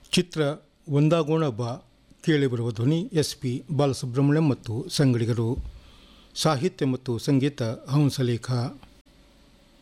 ಚಿತ್ರ ಒಂದಾಗೋಣ ಬಾ ಕೇಳಿಬರುವ ಧ್ವನಿ S P Balasubrahmanyam ಮತ್ತು ಸಂಗಡಿಗರು. ಸಾಹಿತ್ಯ ಮತ್ತು ಸಂಗೀತ ಹಂಸಲೇಖ.